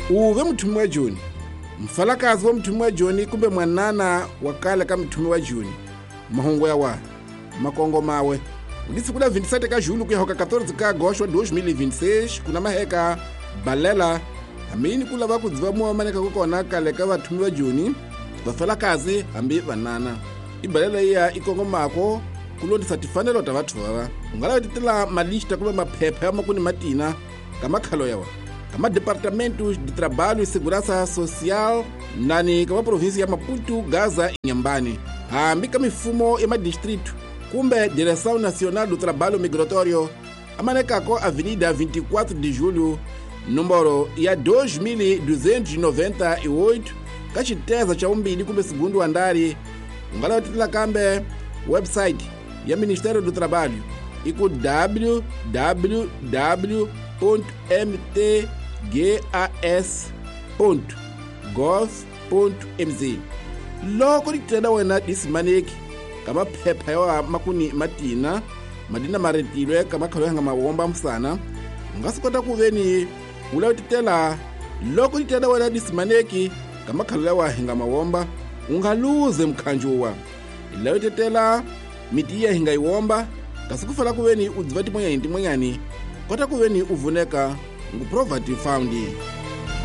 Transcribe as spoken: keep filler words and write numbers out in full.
uve mthumi wa Joni, mfalakazi wa mthumi wa Joni kumbe mwanana wakale ka mthumi wa Joni, mahungu ya wa makongo mawe ulisi kula vinte e sete ka julho kuyahoka quatorze ka agosto dois mil e vinte e seis kuna maheka balela amini kula va kudziva muwa maneka kukona kale ka vathumi va Joni vafalakazi hambi vanana ibalela iya ikongomako kulondisa tifanelo ta vathu vava ungala titela malista kumbe maphepha ya makuni matina kama khalo yawa kama departamento de trabalho e segurança social nani kama província ya Maputo, Gaza e Inhambane hambi ka mifumo ya madistrito kumbe direção nacional do trabalho migratório amanekako avenida vinte e quatro de julho número ya dois mil duzentos e noventa e oito kachiteza cha umbili kumbe segundo andari ungala titela kambe website ya Ministério do Trabalho iku w w w ponto m t gas ponto gov ponto m z loko litenda wena disimaneki kama phepha ya makuni matina madina maretilwe kama khalo nga mawomba msana ngasikota kuveni ula titela loko litenda wena disimaneki kama khalo wa hinga mawomba ungaluze mkhanjuwa ilayo titela mitiya hinga iwomba kasikufala kuveni udzivati mwenyani timwenyani kota kuveni uvuneka nguprovative foundi